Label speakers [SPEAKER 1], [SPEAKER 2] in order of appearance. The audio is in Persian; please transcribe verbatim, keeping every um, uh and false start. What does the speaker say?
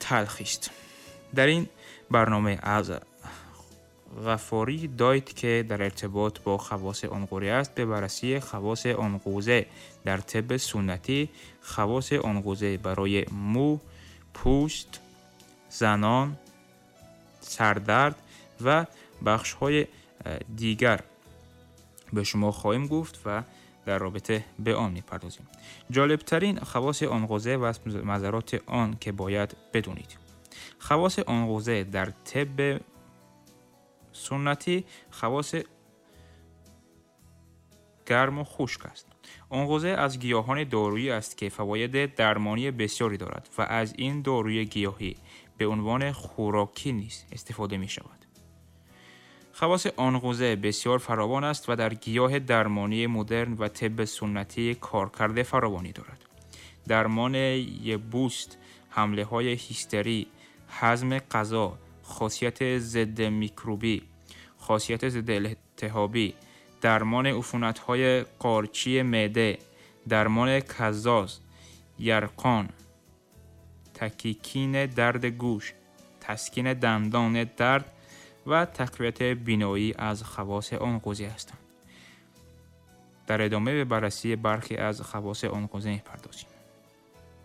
[SPEAKER 1] تلخی است. در این برنامه از غفاری دایت که در ارتباط با خواص عنقوری است به بررسی خواص عنقوزه در طب سنتی، خواص عنقوزه برای مو، پوست، زنان، سردرد و بخش‌های دیگر به شما خواهیم گفت و در رابطه به آن می‌پردازیم. جالبترین خواص عنقوزه و مضرات آن که باید بدونید. خواص عنقوزه در طب سنتی خواص گرم و خشک است. عنقوزه از گیاهان دارویی است که فواید درمانی بسیاری دارد و از این داروی گیاهی به عنوان خوراکی نیز استفاده می شود. خواص عنقوزه بسیار فراوان است و در گیاه درمانی مدرن و طب سنتی کارکرد فراوانی دارد. درمان یبوست، حمله های هیستری، هضم غذا، خاصیت ضد میکروبی، خاصیت ضد التهابی، درمان عفونت‌های قارچی معده، درمان کزاز، یرقان، تکیکین درد گوش، تسکین دندان درد و تقویت بینایی از خواص عنقوزه هستند. در ادامه به بررسی برخی از خواص عنقوزه می‌پردازیم.